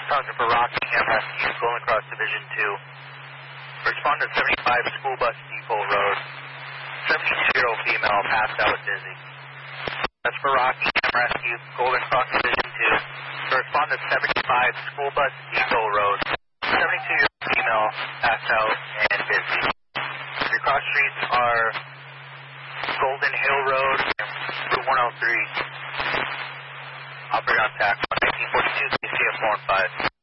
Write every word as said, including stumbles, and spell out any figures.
Sergeant for Rockingham Rescue, Golden Cross Division two. Respond to seventy-five School Bus Depot Road. seventy-two-year-old female passed out dizzy. That's for Rockingham Rescue, Golden Cross Division two. Respond to seventy-five School Bus Depot Road. seventy-two-year-old female passed out and dizzy. Your cross streets are Golden Hill Road and Route one oh three. Operator on tax, nineteen forty-two, C C F four and five.